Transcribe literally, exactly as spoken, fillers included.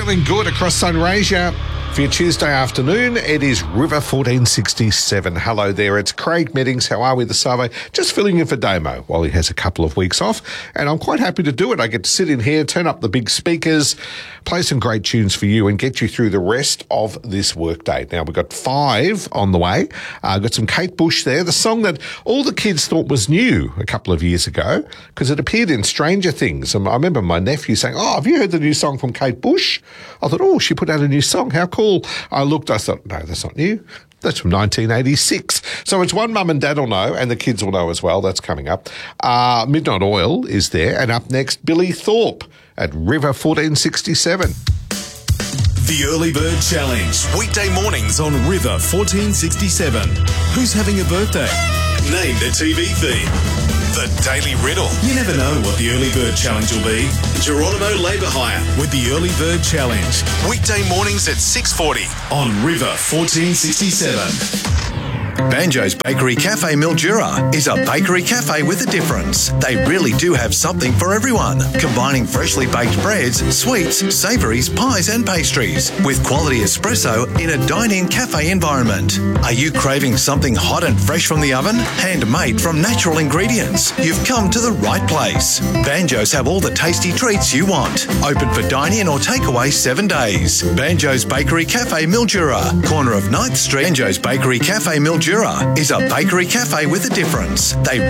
Feeling good across Sunraysia for your Tuesday afternoon. It is River fourteen sixty-seven. Hello there, it's Craig Meddings. How are we this Saturday? Just filling in for Damo while he has a couple of weeks off, and I'm quite happy to do it. I get to sit in here, turn up the big speakers, play some great tunes for you and get you through the rest of this workday. Now, we've got five on the way. Uh, got some Kate Bush there, the song that all the kids thought was new a couple of years ago because it appeared in Stranger Things. And I remember my nephew saying, oh, have you heard the new song from Kate Bush? I thought, oh, she put out a new song. How cool. I looked, I thought, no, that's not new. That's from nineteen eighty-six. So it's one mum and dad will know, and the kids will know as well. That's coming up. Uh, Midnight Oil is there. And up next, Billy Thorpe at River fourteen sixty-seven. The Early Bird Challenge. Weekday mornings on River fourteen sixty-seven. Who's having a birthday? Name the T V theme. The Daily Riddle. You never know what the Early Bird Challenge will be. Geronimo Labour Hire with the Early Bird Challenge. Weekday mornings at six forty on River fourteen sixty-seven. Banjo's Bakery Cafe Mildura is a bakery cafe with a difference. They really do have something for everyone, combining freshly baked breads, sweets, savouries, pies and pastries with quality espresso in a dine-in cafe environment. Are you craving something hot and fresh from the oven, handmade from natural ingredients? You've come to the right place. Banjo's have all the tasty treats you want. Open for dine-in or takeaway seven days. Banjo's Bakery Cafe Mildura, corner of ninth Street. Banjo's Bakery Cafe Mildura is a bakery cafe with a difference. They